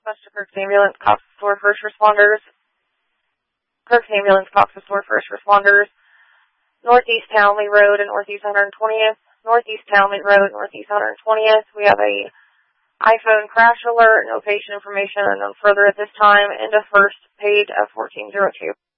dispatch to Kirk's Ambulance, Cox Store First Responders. Kirk's Ambulance, Cox Store First Responders. Northeast Townley Road and Northeast 120th. Northeast Townley Road, Northeast 120th. We have a iPhone crash alert. No patient information unknown further at this time. And a first paid of 1402.